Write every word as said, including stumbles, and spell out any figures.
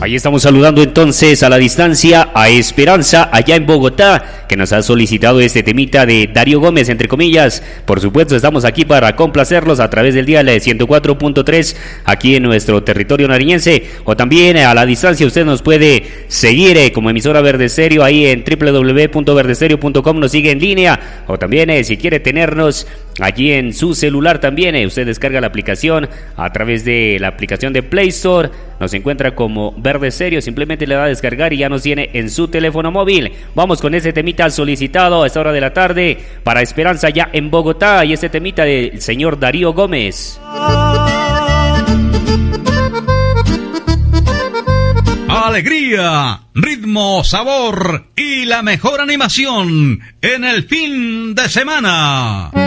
Ahí estamos saludando entonces a la distancia a Esperanza, allá en Bogotá, que nos ha solicitado este temita de Darío Gómez, entre comillas. Por supuesto, estamos aquí para complacerlos a través del dial de ciento cuatro punto tres aquí en nuestro territorio nariñense, o también a la distancia usted nos puede seguir eh, como emisora Verde Stereo ahí en doble u doble u doble u punto verde stereo punto com, nos sigue en línea, o también eh, si quiere tenernos allí en su celular también, eh, usted descarga la aplicación a través de la aplicación de Play Store, nos encuentra como Verde Stereo, simplemente le da a descargar y ya nos tiene en su teléfono móvil. Vamos con ese temita solicitado a esta hora de la tarde para Esperanza ya en Bogotá, y ese temita del señor Darío Gómez. Alegría, ritmo, sabor y la mejor animación en el fin de semana.